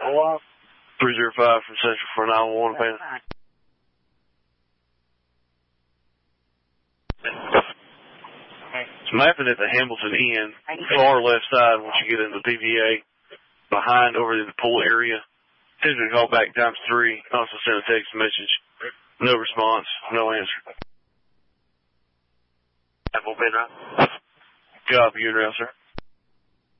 Hello? 305 from Central for 911, man. It's mapping at the Hamilton Inn, far left side once you get into PVA, behind over in the pool area. Typically call back ×3, also send a text message. No response, no answer. Apple bid, right? Copy, you address, sir.